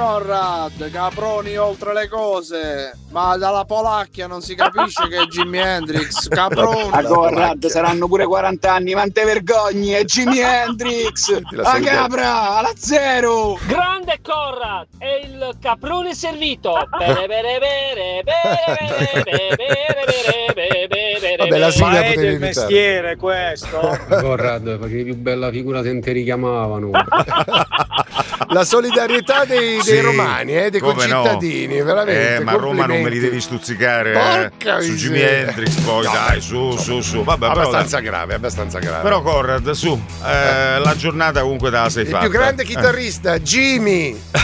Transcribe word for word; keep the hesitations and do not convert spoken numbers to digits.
Conrad, caproni oltre le cose, ma dalla Polacchia non si capisce che è Jimi Hendrix, caproni. A Conrad saranno pure quaranta anni, ma non te vergogni, è Jimi Hendrix, a capra, alla zero. Grande Conrad, è il caprone servito. Bere, bere, bere, bere, bere, bere, bere, bere. Vabbè, la sigla Ma è potevi del evitare. mestiere questo. Conrad, perché più bella figura te ne richiamavano. La solidarietà dei, Sì, dei romani, eh, dei come no. concittadini, veramente. Eh, ma a Roma non me li complimenti. devi stuzzicare Porca eh, su Jimi miseria. Hendrix, poi No, dai, su, su, su. Vabbè, però, abbastanza dai. grave, abbastanza grave. Però Conrad, su, eh, la giornata comunque te la sei il fatta. più grande Eh. chitarrista, Jimmy.